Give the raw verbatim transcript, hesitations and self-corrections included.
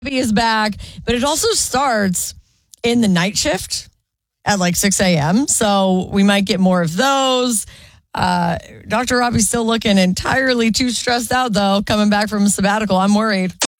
is back, but it also starts in the night shift at like six a.m. So we might get more of those. Uh, Doctor Robbie's still looking entirely too stressed out, though, coming back from a sabbatical. I'm worried.